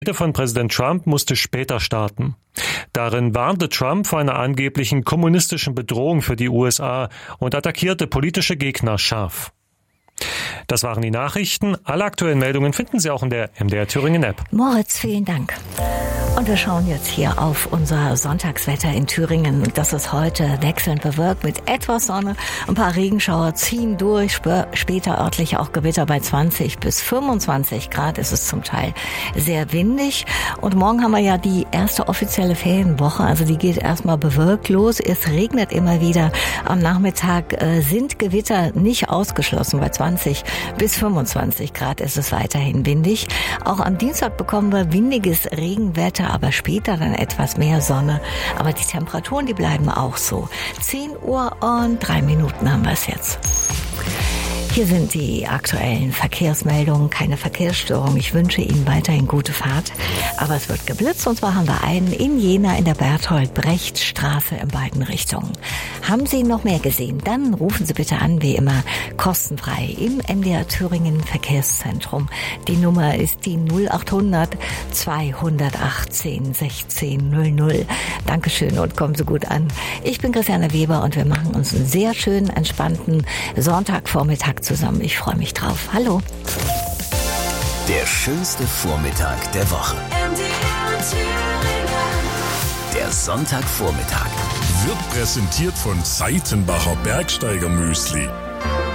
Rede von Präsident Trump musste später starten. Darin warnte Trump vor einer angeblichen kommunistischen Bedrohung für die USA und attackierte politische Gegner scharf. Das waren die Nachrichten. Alle aktuellen Meldungen finden Sie auch in der MDR Thüringen App. Moritz, vielen Dank. Und wir schauen jetzt hier auf unser Sonntagswetter in Thüringen. Das ist heute wechselnd bewölkt mit etwas Sonne. Ein paar Regenschauer ziehen durch. Später örtlich auch Gewitter bei 20 bis 25 Grad. Es ist zum Teil sehr windig. Und morgen haben wir ja die erste offizielle Ferienwoche. Also die geht erstmal bewölkt los. Es regnet immer wieder. Am Nachmittag sind Gewitter nicht ausgeschlossen. Bei 20 bis 25 Grad ist es weiterhin windig. Auch am Dienstag bekommen wir windiges Regenwetter, aber später dann etwas mehr Sonne. Aber die Temperaturen, die bleiben auch so. 10 Uhr und 3 Minuten haben wir es jetzt. Hier sind die aktuellen Verkehrsmeldungen, keine Verkehrsstörung. Ich wünsche Ihnen weiterhin gute Fahrt. Aber es wird geblitzt und zwar haben wir einen in Jena in der Berthold-Brecht-Straße in beiden Richtungen. Haben Sie noch mehr gesehen? Dann rufen Sie bitte an, wie immer, kostenfrei im MDR Thüringen Verkehrszentrum. Die Nummer ist die 0800 218 1600. Dankeschön und kommen Sie gut an. Ich bin Christiane Weber und wir machen uns einen sehr schönen, entspannten Sonntagvormittag zusammen. Ich freue mich drauf. Hallo. Der schönste Vormittag der Woche. Der Sonntagvormittag wird präsentiert von Seitenbacher Bergsteiger Müsli.